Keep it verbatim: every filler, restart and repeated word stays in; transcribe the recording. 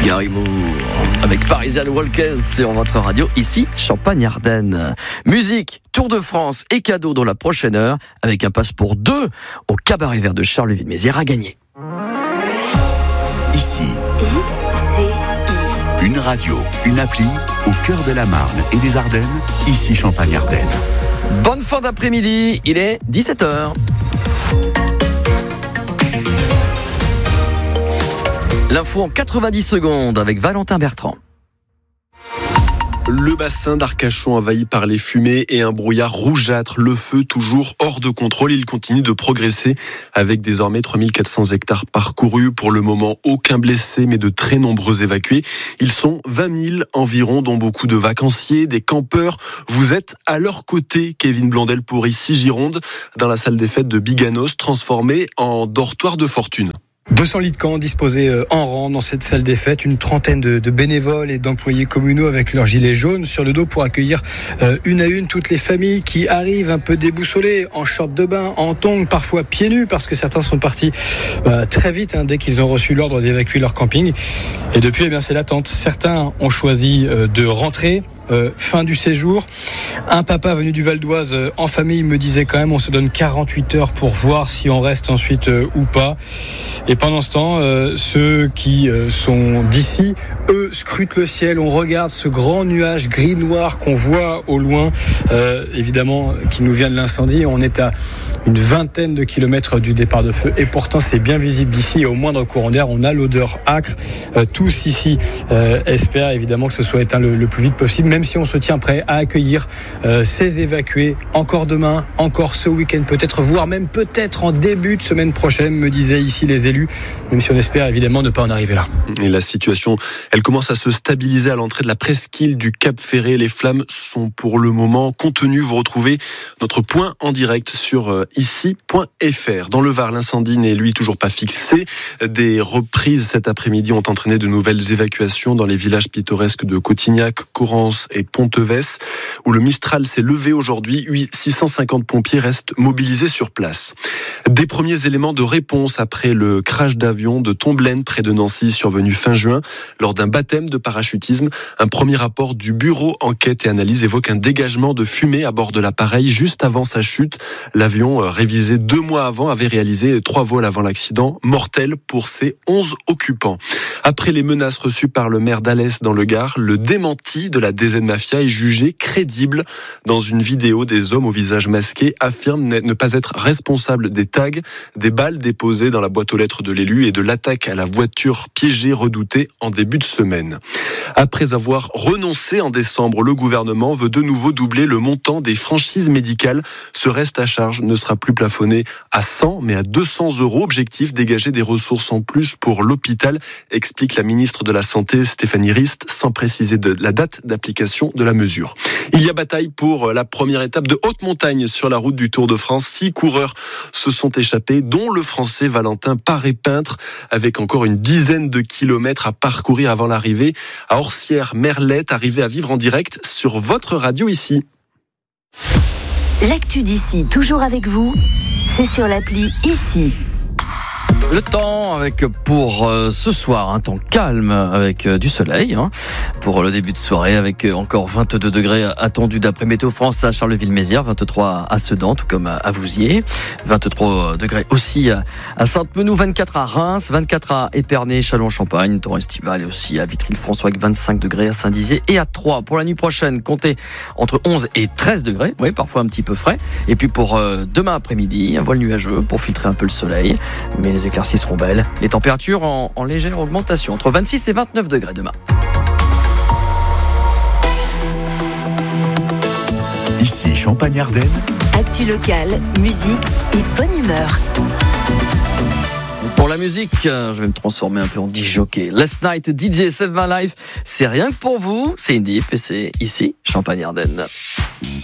Gary Moore avec Parisian Walkers sur votre radio, ici Champagne-Ardenne. Musique, Tour de France et cadeaux dans la prochaine heure avec un passe pour deux au Cabaret Vert de Charleville-Mézières à gagner. Ici, I C I. Une radio, une appli au cœur de la Marne et des Ardennes, ici Champagne-Ardenne. Bonne fin d'après-midi, il est dix-sept heures. L'info en quatre-vingt-dix secondes avec Valentin Bertrand. Le bassin d'Arcachon envahi par les fumées et un brouillard rougeâtre. Le feu toujours hors de contrôle. Il continue de progresser avec désormais trois mille quatre cents hectares parcourus. Pour le moment, aucun blessé, mais de très nombreux évacués. Ils sont vingt mille environ, dont beaucoup de vacanciers, des campeurs. Vous êtes à leur côté, Kevin Blondel, pour ici Gironde, dans la salle des fêtes de Biganos, transformée en dortoir de fortune. deux cents lits de camp disposés en rang dans cette salle des fêtes, une trentaine de, de bénévoles et d'employés communaux avec leurs gilets jaunes sur le dos pour accueillir euh, une à une toutes les familles qui arrivent un peu déboussolées, en short de bain, en tongs, parfois pieds nus, parce que certains sont partis euh, très vite hein, dès qu'ils ont reçu l'ordre d'évacuer leur camping. Et depuis, eh bien, c'est l'attente. Certains ont choisi euh, de rentrer. Euh, fin du séjour. Un papa venu du Val d'Oise euh, en famille me disait quand même on se donne quarante-huit heures pour voir si on reste ensuite euh, ou pas. Et pendant ce temps, euh, ceux qui euh, sont d'ici, eux, scrutent le ciel. On regarde ce grand nuage gris-noir qu'on voit au loin, euh, évidemment, qui nous vient de l'incendie. On est à une vingtaine de kilomètres du départ de feu et pourtant c'est bien visible d'ici et au moindre courant d'air, on a l'odeur âcre. Euh, tous ici euh, espèrent évidemment que ce soit éteint le, le plus vite possible, même si on se tient prêt à accueillir euh, ces évacués encore demain, encore ce week-end peut-être, voire même peut-être en début de semaine prochaine, me disaient ici les élus, même si on espère évidemment ne pas en arriver là. Et la situation, elle commence à se stabiliser à l'entrée de la presqu'île du Cap Ferré. Les flammes sont pour le moment contenues. Vous retrouvez notre point en direct sur euh, ici point f r. Dans le Var, l'incendie n'est lui toujours pas fixé. Des reprises cet après-midi ont entraîné de nouvelles évacuations dans les villages pittoresques de Cotignac, Corrence et Ponteves, où le Mistral s'est levé aujourd'hui. six cent cinquante pompiers restent mobilisés sur place. Des premiers éléments de réponse après le crash d'avion de Tomblaine près de Nancy survenu fin juin lors d'un baptême de parachutisme. Un premier rapport du bureau enquête et analyse évoque un dégagement de fumée à bord de l'appareil juste avant sa chute. L'avion révisé deux mois avant avait réalisé trois vols avant l'accident, mortel pour ses onze occupants. Après les menaces reçues par le maire d'Alès dans le Gard, le démenti de la D Z Mafia est jugé crédible. Dans une vidéo, des hommes au visage masqué affirment ne pas être responsables des tags, des balles déposées dans la boîte aux lettres de l'élu et de l'attaque à la voiture piégée redoutée en début de semaine. Après avoir renoncé en décembre, le gouvernement veut de nouveau doubler le montant des franchises médicales. Ce reste à charge ne sera plus plafonné à cent, mais à deux cents euros. Objectif, dégager des ressources en plus pour l'hôpital, explique la ministre de la Santé, Stéphanie Rist, sans préciser de la date d'application de la mesure. Il y a bataille pour la première étape de haute montagne sur la route du Tour de France. Six coureurs se sont échappés, dont le Français Valentin Paré-Peintre, avec encore une dizaine de kilomètres à parcourir avant l'arrivée à Orsières-Merlette, arrivé à vivre en direct sur votre radio ici. L'actu d'ici, toujours avec vous, c'est sur l'appli Ici. Le temps avec pour euh, ce soir, un temps calme avec euh, du soleil hein, pour le début de soirée avec euh, encore vingt-deux degrés attendus d'après Météo France à Charleville-Mézières, vingt-trois à Sedan, tout comme à, à Vouziers, vingt-trois degrés aussi à, à Sainte-Menou, vingt-quatre à Reims, vingt-quatre à Épernay, Châlons-en-Champagne, temps estival et aussi à Vitry-le-François avec vingt-cinq degrés à Saint-Dizier et à Troyes. Pour la nuit prochaine, comptez entre onze et treize degrés, oui, parfois un petit peu frais. Et puis pour euh, demain après-midi, un voile nuageux pour filtrer un peu le soleil, mais les éclaircies seront belles. Les températures en, en légère augmentation, entre vingt-six et vingt-neuf degrés demain. Ici Champagne-Ardenne. Actu locale, musique et bonne humeur. Pour la musique, je vais me transformer un peu en disjockey. Last Night, D J Save My Life, c'est rien que pour vous, c'est Indie et c'est ici Champagne-Ardenne.